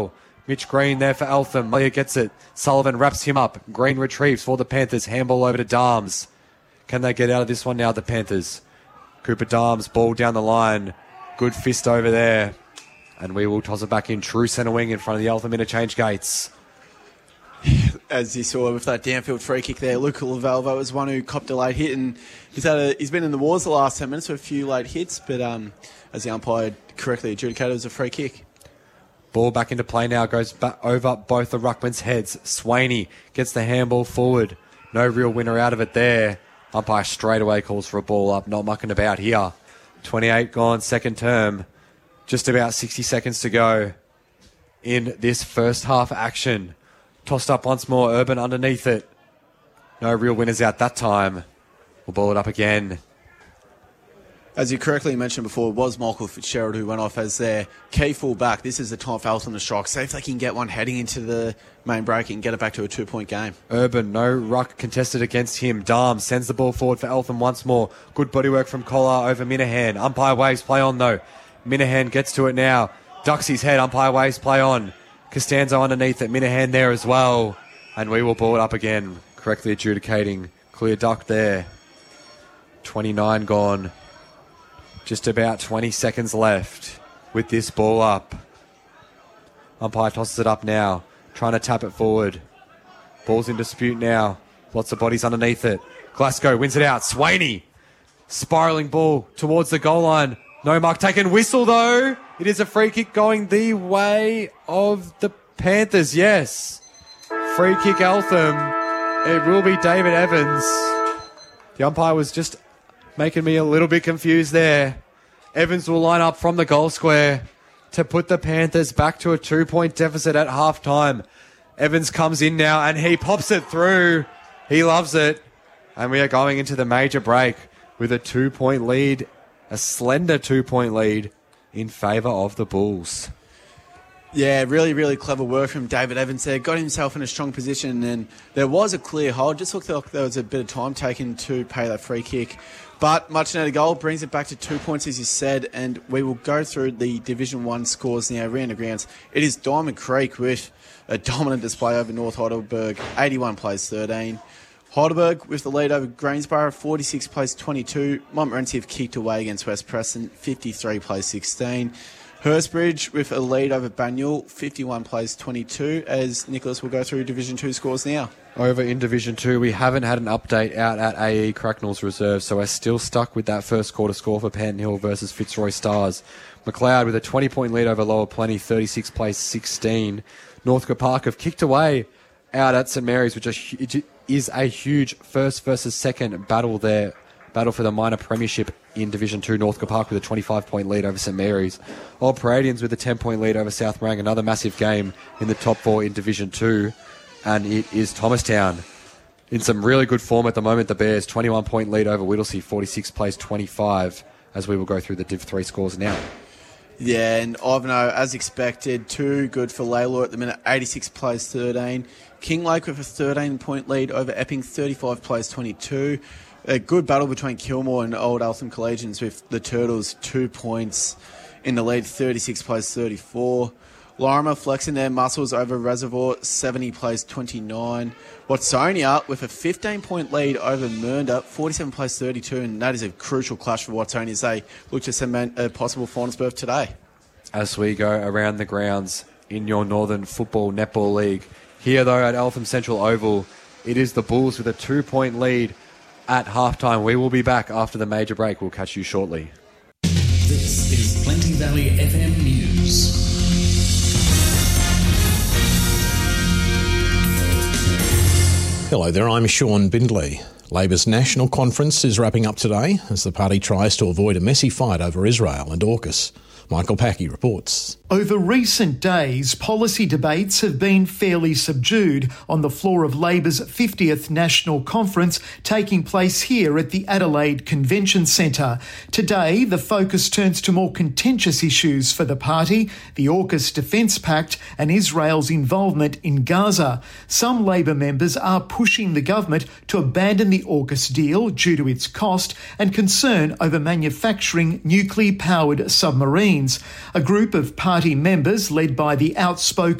Mitch Green there for Eltham. Malia gets it. Sullivan wraps him up. Green retrieves for the Panthers. Handball over to Darms. Can they get out of this one now, the Panthers? Cooper Darms, ball down the line. Good fist over there. And we will toss it back in. True centre wing in front of the Eltham interchange gates. As you saw with that downfield free kick there, Luca Lavalvo was one who copped a late hit, and he's been in the wars the last 10 minutes with a few late hits, but as the umpire correctly adjudicated, it was a free kick. Ball back into play now, goes back over both the ruckmen's heads. Swaney gets the handball forward. No real winner out of it there. Umpire straight away calls for a ball up, not mucking about here. 28 gone, second term. Just about 60 seconds to go in this first half action. Tossed up once more, Urban underneath it. No real winners out that time. We'll ball it up again. As you correctly mentioned before, it was Michael Fitzgerald who went off as their key full back. This is the time for Eltham to strike. See if they can get one heading into the main break and get it back to a 2-point game. Urban, no ruck contested against him. Darm sends the ball forward for Eltham once more. Good bodywork from Collar over Minahan. Umpire waves play on though. Minahan gets to it now. Ducks his head. Umpire waves play on. Costanzo underneath it. Minahan there as well. And we will ball it up again. Correctly adjudicating. Clear duck there. 29 gone. Just about 20 seconds left with this ball up. Umpire tosses it up now. Trying to tap it forward. Ball's in dispute now. Lots of bodies underneath it. Glasgow wins it out. Swaney. Spiralling ball towards the goal line. No mark taken. Whistle though. It is a free kick going the way of the Panthers. Yes. Free kick Eltham. It will be David Evans. The umpire was just making me a little bit confused there. Evans will line up from the goal square to put the Panthers back to a 2-point deficit at halftime. Evans comes in now and he pops it through. He loves it. And we are going into the major break with a 2-point lead, a slender 2-point lead in favour of the Bulls. Yeah, really, really clever work from David Evans there. Got himself in a strong position and there was a clear hold. Just looked like there was a bit of time taken to pay that free kick. But much needed goal brings it back to 2 points, as you said, and we will go through the Division 1 scores now around the grounds. It is Diamond Creek with a dominant display over North Heidelberg, 81 plays 13. Heidelberg with the lead over Greensborough, 46 plays 22. Montmorency have kicked away against West Preston, 53 plays 16. Hurstbridge with a lead over Banyule, 51 plays 22, as Nicholas will go through Division 2 scores now. Over in Division 2, we haven't had an update out at AE Cracknell's reserve, so we're still stuck with that first quarter score for Panton Hill versus Fitzroy Stars. McLeod with a 20-point lead over Lower Plenty, 36 plays 16. Northcote Park have kicked away out at St Mary's, which is a huge first versus second battle there. Battle for the minor premiership in Division 2. Northcote Park with a 25-point lead over St Mary's. Old Paradians with a 10-point lead over South Morang. Another massive game in the top 4 in Division 2. And it is Thomastown in some really good form at the moment. The Bears, 21-point lead over Whittlesea, 46 plays 25, as we will go through the Div 3 scores now. Yeah, and Ivanhoe, as expected, too good for Laylaw at the minute, 86 plays 13. Kinglake with a 13-point lead over Epping, 35 plays 22. A good battle between Kilmore and Old Eltham Collegians with the Turtles 2 points in the lead, 36 plays 34. Lorimer flexing their muscles over Reservoir, 70 plays 29. Watsonia with a 15-point lead over Mernda, 47 plays 32, and that is a crucial clash for Watsonia as they look to cement a possible finals berth today. As we go around the grounds in your Northern Football Netball League. Here, though, at Eltham Central Oval, it is the Bulls with a 2-point lead at halftime. We will be back after the major break. We'll catch you shortly. This is Plenty Valley FM News. Hello there, I'm Sean Bindley. Labor's national conference is wrapping up today as the party tries to avoid a messy fight over Israel and AUKUS. Michael Packey reports. Over recent days, policy debates have been fairly subdued on the floor of Labor's 50th National Conference taking place here at the Adelaide Convention Centre. Today, the focus turns to more contentious issues for the party, the AUKUS Defence Pact and Israel's involvement in Gaza. Some Labor members are pushing the government to abandon the AUKUS deal due to its cost and concern over manufacturing nuclear-powered submarines. A group of party members led by the outspoken